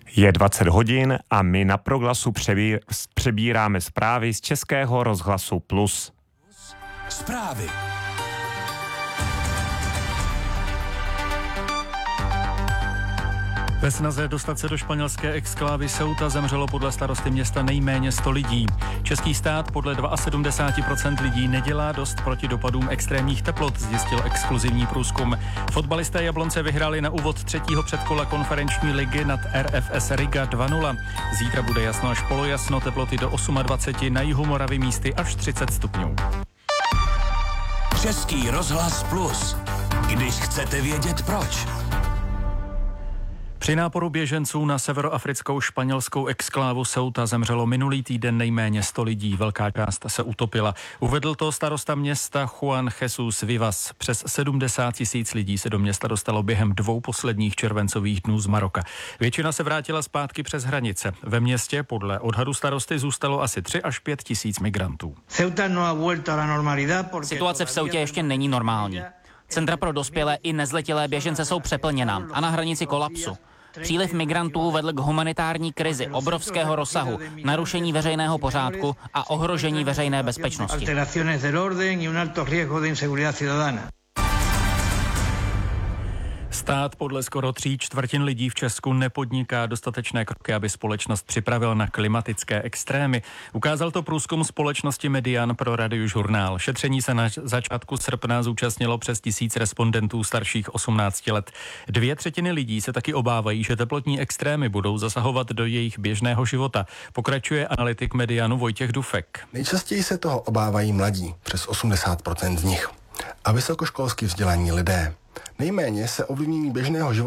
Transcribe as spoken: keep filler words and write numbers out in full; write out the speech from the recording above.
Je dvacet hodin a my na Proglasu přebí, přebíráme zprávy z Českého rozhlasu Plus. Zprávy. Ve snaze dostat se do španělské exklávy Ceuta zemřelo podle starosty města nejméně sto lidí. Český stát podle sedmdesát dva procent lidí nedělá dost proti dopadům extrémních teplot, zjistil exkluzivní průzkum. Fotbalisté Jablonce vyhráli na úvod třetího předkola konferenční ligy nad R F S Riga dva nula. Zítra bude jasno až polojasno, teploty do dvacet osm, na jihu Moravy místy až třicet stupňů. Český rozhlas Plus. Když chcete vědět proč. Při náporu běženců na severoafrickou španělskou exklávu Ceuta zemřelo minulý týden nejméně sto lidí, velká část se utopila. Uvedl to starosta města Juan Jesus Vivas. Přes sedmdesát tisíc lidí se do města dostalo během dvou posledních červencových dnů z Maroka. Většina se vrátila zpátky přes hranice. Ve městě podle odhadu starosty zůstalo asi tři až pět tisíc migrantů. Situace v Ceutě ještě není normální. Centra pro dospělé i nezletilé běžence jsou přeplněná a na hranici kolapsu. Příliv migrantů vedl k humanitární krizi obrovského rozsahu, narušení veřejného pořádku a ohrožení veřejné bezpečnosti. Stát podle skoro tří čtvrtin lidí v Česku nepodniká dostatečné kroky, aby společnost připravil na klimatické extrémy. Ukázal to průzkum společnosti Median pro Radiožurnál. Šetření se na začátku srpna zúčastnilo přes tisíc respondentů starších osmnácti let. Dvě třetiny lidí se taky obávají, že teplotní extrémy budou zasahovat do jejich běžného života. Pokračuje analytik Medianu Vojtěch Dufek. Nejčastěji se toho obávají mladí, přes osmdesát procent z nich, a vysokoškolsky vzdělaní lidé. Nejméně se ovlivnění běžného života